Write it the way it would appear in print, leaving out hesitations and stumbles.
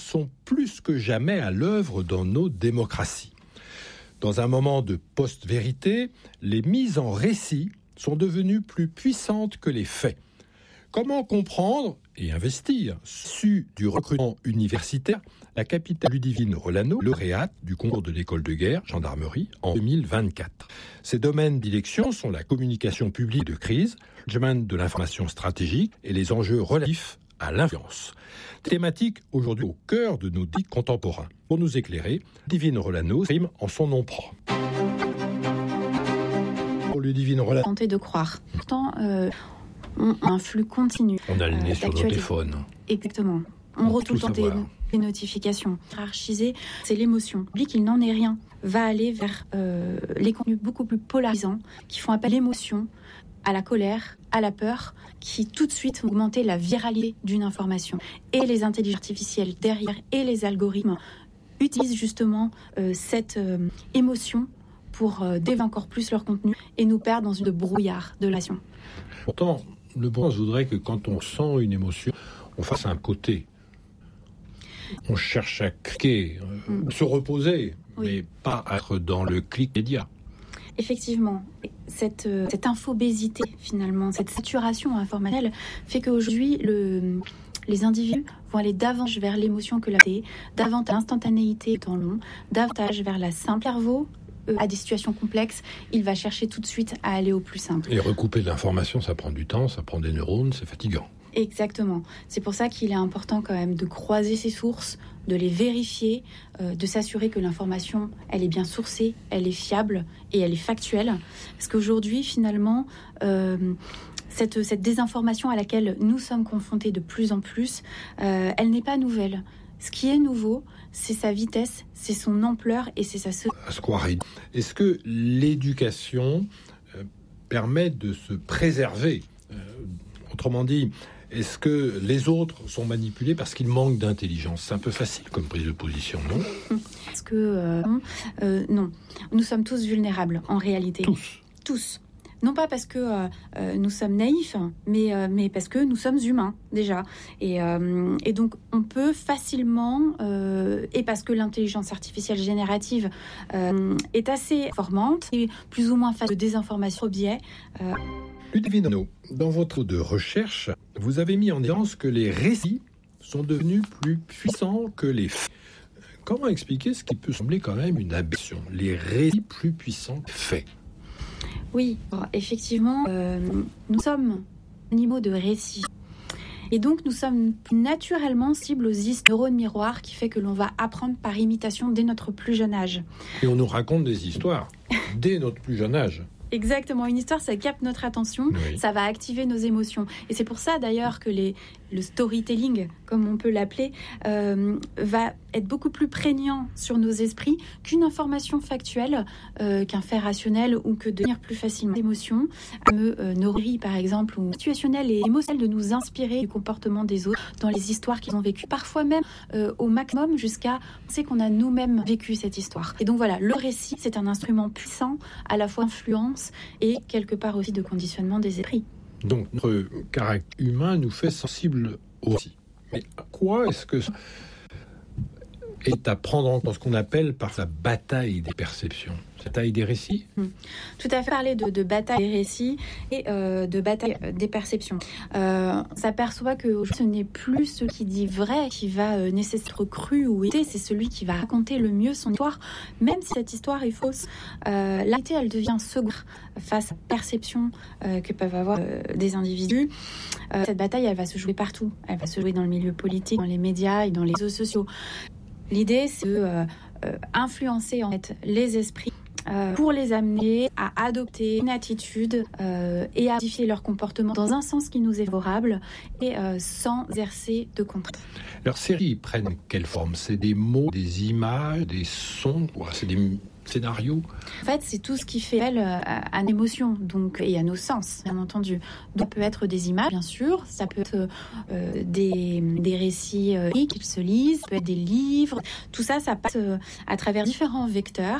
sont plus que jamais à l'œuvre dans nos démocraties. Dans un moment de post-vérité, les mises en récit sont devenues plus puissantes que les faits. Comment comprendre et investir, issu du recrutement universitaire, la capitaine Ludivine Rolano, lauréate du concours de l'école de guerre, gendarmerie, en 2024. Ses domaines d'élection sont la communication publique de crise, le domaine de l'information stratégique et les enjeux relatifs à l'influence. Thématique aujourd'hui au cœur de nos dits contemporains. Pour nous éclairer, Ludivine Rolano s'exprime en son nom propre. Pour Ludivine Rolano. Tenter de croire. Pourtant, on a un flux continu. On a le nez sur nos téléphones. Exactement. On retrouve tout le temps des notifications. Hiérarchisé, c'est l'émotion. Oublie qu'il n'en est rien. Va aller vers les contenus beaucoup plus polarisants qui font appel à l'émotion, à la colère, à la peur, qui tout de suite vont augmenter la viralité d'une information. Et les intelligences artificielles derrière et les algorithmes utilisent justement cette émotion pour dévoiler encore plus leur contenu et nous perdre dans une brouillard de l'action. Pourtant, le bon sens voudrait que quand on sent une émotion, on fasse un côté. On cherche à cliquer, se reposer, mais pas être dans le clic média. Effectivement, cette infobésité finalement, cette saturation informationnelle fait qu'aujourd'hui, les individus vont aller davantage vers l'émotion que la réalité, davantage l'instantanéité temps long, davantage vers la simple cerveau. À des situations complexes, il va chercher tout de suite à aller au plus simple. Et recouper de l'information, ça prend du temps, ça prend des neurones, c'est fatigant. Exactement. C'est pour ça qu'il est important quand même de croiser ses sources, de les vérifier, de s'assurer que l'information, elle est bien sourcée, elle est fiable et elle est factuelle. Parce qu'aujourd'hui, finalement, cette désinformation à laquelle nous sommes confrontés de plus en plus, elle n'est pas nouvelle. Ce qui est nouveau, c'est sa vitesse, c'est son ampleur et c'est sa... Est-ce que l'éducation permet de se préserver ? Autrement dit, est-ce que les autres sont manipulés parce qu'ils manquent d'intelligence ? C'est un peu facile comme prise de position, non ? Est-ce que... non. Nous sommes tous vulnérables, en réalité. Tous. Non pas parce que nous sommes naïfs, mais parce que nous sommes humains, déjà. Et donc, on peut facilement, et parce que l'intelligence artificielle générative est assez formante, et plus ou moins face de désinformation au biais... Ludivine Rolano, dans votre de recherche, vous avez mis en évidence que les récits sont devenus plus puissants que les faits. Comment expliquer ce qui peut sembler quand même une aberration ? Les récits plus puissants que les faits. Oui, effectivement, nous sommes animaux de récit. Et donc, nous sommes naturellement cibles aux neurones miroirs qui fait que l'on va apprendre par imitation dès notre plus jeune âge. Et on nous raconte des histoires dès notre plus jeune âge. Exactement, une histoire, ça capte notre attention, ça va activer nos émotions. Et c'est pour ça d'ailleurs que le storytelling, comme on peut l'appeler, va être beaucoup plus prégnant sur nos esprits qu'une information factuelle, qu'un fait rationnel ou que de devenir plus facilement d'émotions. Nos rires, par exemple, ou situationnel et émotionnel, de nous inspirer du comportement des autres dans les histoires qu'ils ont vécues. Parfois même au maximum jusqu'à penser qu'on a nous-mêmes vécu cette histoire. Et donc voilà, le récit, c'est un instrument puissant, à la fois influence et quelque part aussi de conditionnement des esprits. Donc notre caractère humain nous fait sensibles au récit. Mais à quoi est-ce que ça est à prendre en compte dans ce qu'on appelle par la bataille des perceptions, la bataille des récits ? Tout à fait, parler de bataille des récits et de bataille des perceptions. On s'aperçoit que ce n'est plus celui qui dit vrai qui va nécessairement être cru ou été, c'est celui qui va raconter le mieux son histoire, même si cette histoire est fausse. La vérité, elle devient secondaire face à la perception que peuvent avoir des individus. Cette bataille, elle va se jouer partout. Elle va se jouer dans le milieu politique, dans les médias et dans les réseaux sociaux. L'idée, c'est de influencer en fait les esprits pour les amener à adopter une attitude et à modifier leur comportement dans un sens qui nous est favorable et sans exercer de contrainte. Leurs séries prennent quelle forme ? C'est des mots, des images, des sons, c'est des scénarios ? En fait, c'est tout ce qui fait appel à nos émotions donc, et à nos sens, bien entendu. Donc, ça peut être des images, bien sûr, ça peut être des récits qui se lisent, ça peut être des livres. Tout ça, ça passe à travers différents vecteurs